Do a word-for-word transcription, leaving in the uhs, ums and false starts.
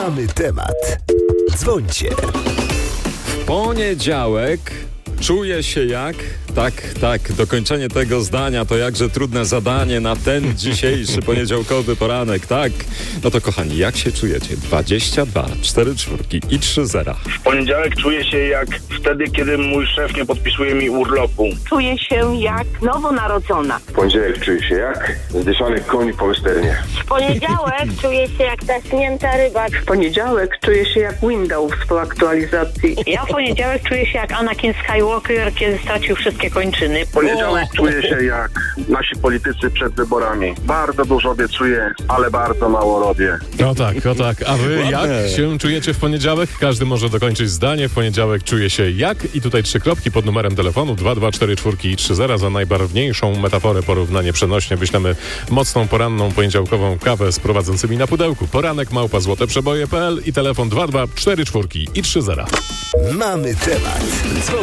Mamy temat. Dzwońcie. Poniedziałek czuję się jak... Tak, tak, dokończenie tego zdania to jakże trudne zadanie na ten dzisiejszy poniedziałkowy poranek, tak? No to kochani, jak się czujecie? dwadzieścia dwa, cztery czwórki i trzy zera. W poniedziałek czuję się jak wtedy, kiedy mój szef nie podpisuje mi urlopu. Czuję się jak nowonarodzona. W poniedziałek czuję się jak zdyszany koń po westernie. W poniedziałek czuję się jak zaśnięta ryba. W poniedziałek czuję się jak Windows po aktualizacji. Ja w poniedziałek czuję się jak Anakin Skywalker, kiedy stracił wszystkie kończyny. W poniedziałek czuję się jak nasi politycy przed wyborami. Bardzo dużo obiecuję, ale bardzo mało robię. O tak, o tak. A wy Ładne. jak się czujecie w poniedziałek? Każdy może dokończyć zdanie. W poniedziałek czuje się jak? I tutaj trzy kropki pod numerem telefonu dwa dwa cztery cztery i trzy zera. Za najbarwniejszą metaforę, porównanie przenośnie wyślemy mocną poranną poniedziałkową kawę z prowadzącymi na pudełku. Poranek małpa złote przeboje kropka p l i telefon dwa dwa cztery cztery i trzy zera. Mamy temat.